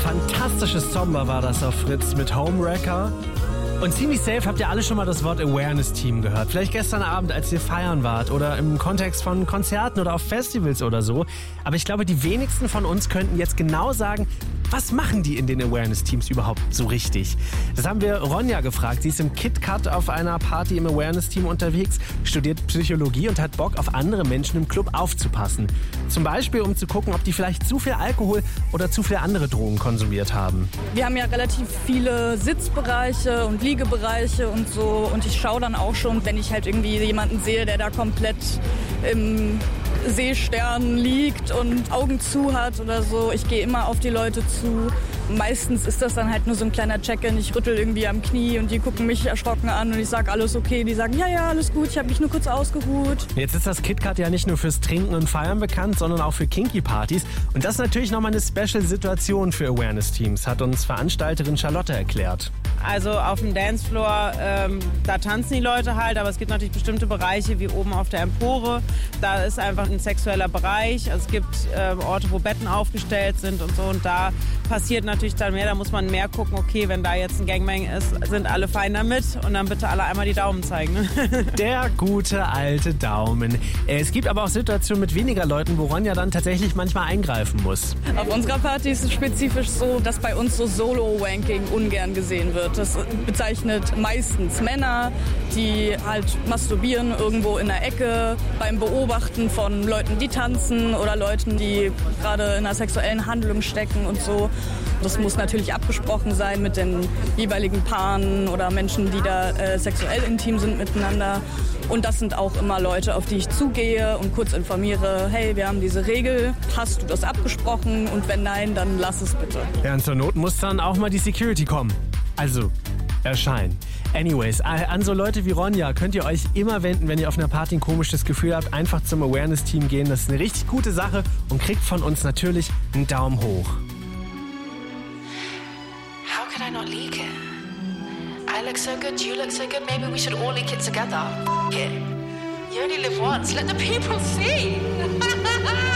fantastisches Sommer war das auf Fritz mit Homewrecker. Und ziemlich safe habt ihr alle schon mal das Wort Awareness-Team gehört. Vielleicht gestern Abend, als ihr feiern wart oder im Kontext von Konzerten oder auf Festivals oder so. Aber ich glaube, die wenigsten von uns könnten jetzt genau sagen, was machen die in den Awareness-Teams überhaupt so richtig? Das haben wir Ronja gefragt. Sie ist im KitKat auf einer Party im Awareness-Team unterwegs, studiert Psychologie und hat Bock, auf andere Menschen im Club aufzupassen. Zum Beispiel, um zu gucken, ob die vielleicht zu viel Alkohol oder zu viel andere Drogen konsumiert haben. Wir haben ja relativ viele Sitzbereiche und Liegebereiche und so. Und ich schaue dann auch schon, wenn ich halt irgendwie jemanden sehe, der da komplett im Seestern liegt und Augen zu hat oder so. Ich gehe immer auf die Leute zu. Meistens ist das dann halt nur so ein kleiner Check-in. Ich rüttel irgendwie am Knie und die gucken mich erschrocken an und ich sage, alles okay. Die sagen, ja, alles gut, ich habe mich nur kurz ausgeruht. Jetzt ist das KitKat ja nicht nur fürs Trinken und Feiern bekannt, sondern auch für Kinky-Partys. Und das ist natürlich nochmal eine Special-Situation für Awareness-Teams, hat uns Veranstalterin Charlotte erklärt. Also auf dem Dancefloor, da tanzen die Leute halt, aber es gibt natürlich bestimmte Bereiche wie oben auf der Empore. Da ist einfach ein sexueller Bereich. Also es gibt Orte, wo Betten aufgestellt sind und so. Und da passiert natürlich dann mehr. Da muss man mehr gucken, okay, wenn da jetzt ein Gangbang ist, sind alle fein damit. Und dann bitte alle einmal die Daumen zeigen. Ne? Der gute alte Daumen. Es gibt aber auch Situationen mit weniger Leuten, wo Ronja dann tatsächlich manchmal eingreifen muss. Auf unserer Party ist es spezifisch so, dass bei uns so Solo-Wanking ungern gesehen wird. Das bezeichnet meistens Männer, die halt masturbieren irgendwo in der Ecke beim Beobachten von Leuten, die tanzen oder Leuten, die gerade in einer sexuellen Handlung stecken und so. Das muss natürlich abgesprochen sein mit den jeweiligen Paaren oder Menschen, die da sexuell intim sind miteinander. Und das sind auch immer Leute, auf die ich zugehe und kurz informiere, hey, wir haben diese Regel, hast du das abgesprochen? Und wenn nein, dann lass es bitte. Ja, und zur Not muss dann auch mal die Security kommen. Also erscheinen. Anyways, an so Leute wie Ronja könnt ihr euch immer wenden, wenn ihr auf einer Party ein komisches Gefühl habt. Einfach zum Awareness-Team gehen. Das ist eine richtig gute Sache und kriegt von uns natürlich einen Daumen hoch. How could I not leak it? I look so good, you look so good, maybe we should all leak it together. F*** it. You only live once, let the people see.